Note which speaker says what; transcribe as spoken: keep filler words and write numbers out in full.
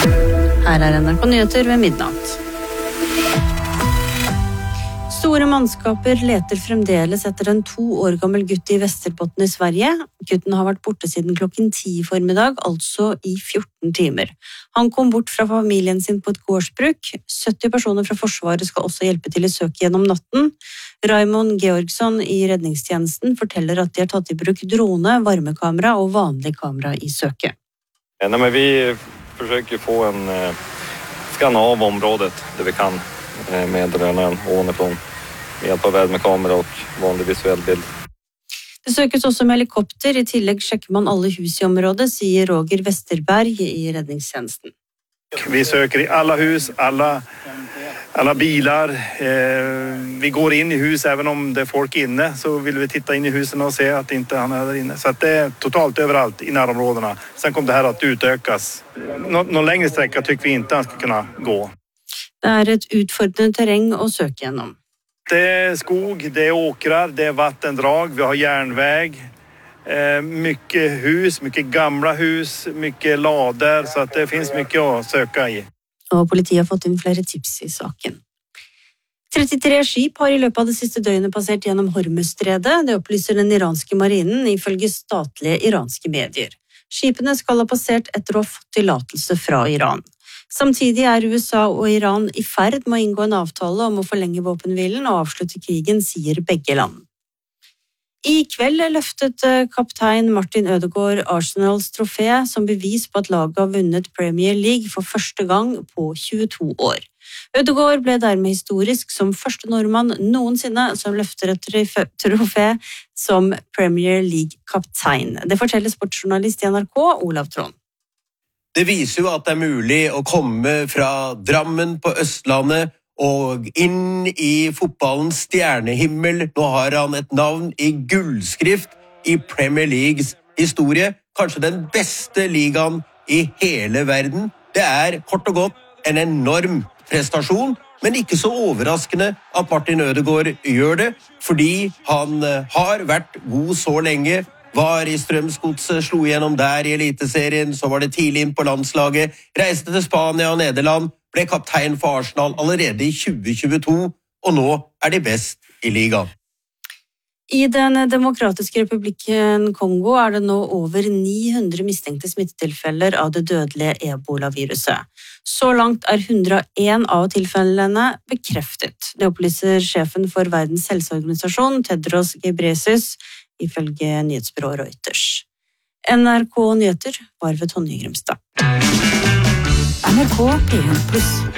Speaker 1: Her er N R K Nyheter ved midnatt. Store mannskaper leter fremdeles etter en to år gammel gutt i Västerbotten i Sverige. Gutten har vært borte siden klokken ti i formiddag, altså i fjorten timer. Han kom bort fra familien sin på et gårdsbruk. sytti personer fra Forsvaret skal også hjelpe til i søket gjennom natten. Raymond Georgsson i redningstjenesten forteller at de har tatt i bruk drone, varmekamera og vanlig kamera i søket.
Speaker 2: Ja, nej, men vi försöker få en eh, skanna av området där vi kan eh, med drönaren ovanifrån med hjälp av värmekamera och vanlig visuell bild.
Speaker 1: Det søkes også med helikopter, i tillegg sjekker man alle hus i området, sier Roger Westerberg i redningstjenesten.
Speaker 3: Vi söker i alla hus, alla, alla bilar. Eh, vi går in i hus även om det är folk inne, så vill vi titta in i husen och se att inte han är där inne. Så att det är totalt överallt i närområdena. Sen kommer det här att utökas. Nå, någon längre sträcka tycker vi inte han ska kunna gå.
Speaker 1: Det er et utfordrende terreng å søke gjennom.
Speaker 3: Det är skog, det är åkrar, det är vattendrag, vi har järnväg. Eh, mycket hus, mycket gamla hus, mycket lader, så att det finns mycket att söka i.
Speaker 1: Og politiet har fått inn flere tips i saken. trettitre skip har i løpet av det siste døgnet passert gjennom Hormuzstredet. Det opplyser den iranske marinen ifølge statlige iranske medier. Skipene skal ha passert etter å ha fått tillatelse fra Iran. Samtidig er U S A og Iran i ferd med å inngå en avtale om å forlenge våpenhvilen og avslutte krigen, sier begge land. I kveld løftet kaptein Martin Ødegaard Arsenals trofé som bevis på at laget har vunnet Premier League for første gang på tjueto år. Ødegaard ble dermed historisk som første nordmann noensinne som løfter et trofé som Premier League-kaptein. Det forteller sportsjournalist i N R K, Olav Trond.
Speaker 4: Det viser jo at det er mulig å komme fra Drammen på Østlandet og inn i fotballens stjernehimmel. Nå har han et navn i gullskrift i Premier Leagues historie. Kanskje den beste ligaen i hele verden. Det er kort og godt en enorm prestasjon, men ikke så overraskende at Martin Ødegaard gjør det, fordi han har vært god så lenge. Var i Strømsgodset, slo gjennom der i eliteserien, så var det tidlig inn på landslaget, reiste til Spania og Nederland, ble kaptein for Arsenal allerede i tjue tjueto, og nå er de best i ligaen.
Speaker 1: I Den demokratiske republikken Kongo er det nå over ni hundre mistenkte smittetilfeller av det dødelige ebola-viruset. Så langt er hundre og en av tilfellene bekreftet. Det opplyser sjefen for Verdens helseorganisasjon, Tedros Ghebreyesus, ifølge nyhetsbyrået Reuters. N R K Nyheter var ved Tonje Grimstad.
Speaker 5: N R K P en pluss.